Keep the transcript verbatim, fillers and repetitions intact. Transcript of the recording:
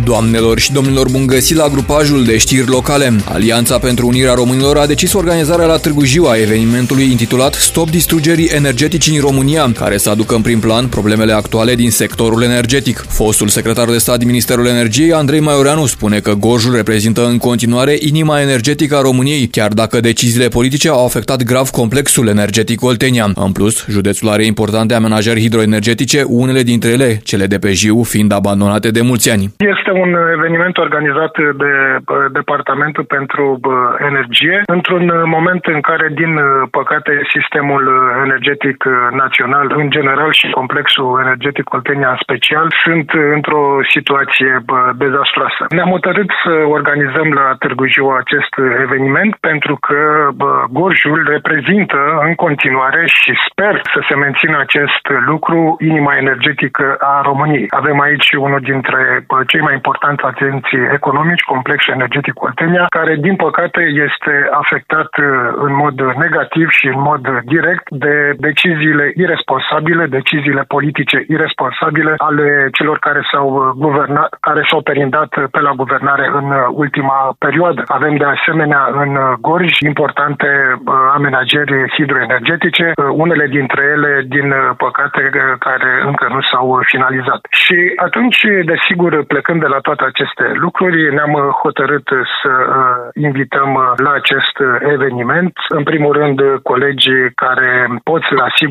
Doamnelor și domnilor, bun găsit la grupajul de știri locale. Alianța pentru Unirea Românilor a decis organizarea la Târgu Jiu a evenimentului intitulat Stop distrugerii energetici în România, care să aducă în prim plan problemele actuale din sectorul energetic. Fostul secretar de stat din Ministerul Energiei, Andrei Maioreanu, spune că Gorjul reprezintă în continuare inima energetică a României, chiar dacă deciziile politice au afectat grav complexul energetic Oltenia. În plus, județul are importante amenajări hidroenergetice, unele dintre ele, cele de pe Jiu, fiind abandonate de mulți ani. Este un eveniment organizat de Departamentul pentru Energie, într-un moment în care, din păcate, sistemul energetic național în general și complexul energetic Oltenia în special sunt într-o situație dezastroasă. Ne-am hotărât să organizăm la Târgu Jiu acest eveniment pentru că Gorjul reprezintă în continuare și sper să se mențină acest lucru inima energetică a României. Avem aici unul dintre cei mai importanți agenții economici, complexul energetic Oltenia, care din păcate este afectat în mod negativ și în mod direct de deciziile irresponsabile, deciziile politice irresponsabile ale celor care s-au guvernat, care s-au perindat pe la guvernare în ultima perioadă. Avem de asemenea în Gorj importante amenajări hidroenergetice, unele dintre ele, din păcate, care încă nu s-au finalizat. Și atunci, desigur, plecând de la toate aceste lucruri, ne-am hotărât să invităm la acest eveniment, în primul rând, colegii care pot să asigur